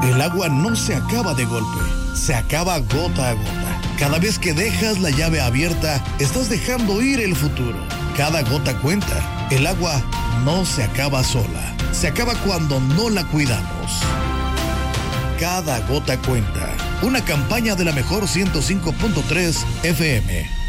El agua no se acaba de golpe, se acaba gota a gota. Cada vez que dejas la llave abierta, estás dejando ir el futuro. Cada gota cuenta. El agua no se acaba sola, se acaba cuando no la cuidamos. Cada gota cuenta. Una campaña de la mejor 105.3 FM.